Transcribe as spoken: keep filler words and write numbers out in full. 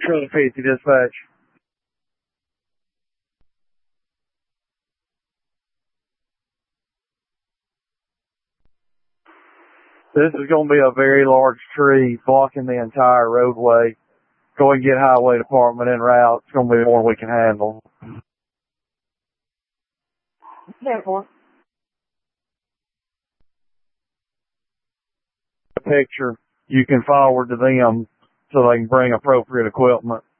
Really P C dispatch. This is going to be a very large tree blocking the entire roadway. Go and get highway department en route. It's going to be more than we can handle. Therefore. A picture you can forward to them so they can bring appropriate equipment.